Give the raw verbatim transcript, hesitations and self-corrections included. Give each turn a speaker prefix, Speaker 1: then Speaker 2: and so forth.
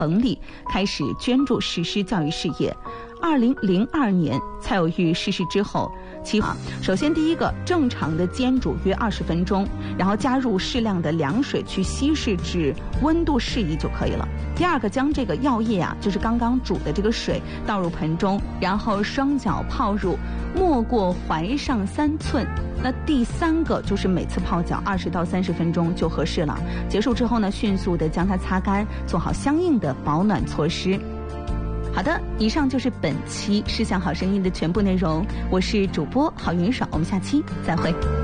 Speaker 1: 本里开始捐助实施教育事业。二零零二年，蔡有玉逝世之后，其首先第一个，正常的煎煮约二十分钟，然后加入适量的凉水去稀释至温度适宜就可以了。第二个，将这个药液啊，就是刚刚煮的这个水倒入盆中，然后双脚泡入，没过踝上三寸。那第三个就是每次泡脚二十到三十分钟就合适了。结束之后呢，迅速的将它擦干，做好相应的保暖措施。好的，以上就是本期《诗享好声音》的全部内容。我是主播郝云爽，我们下期再会。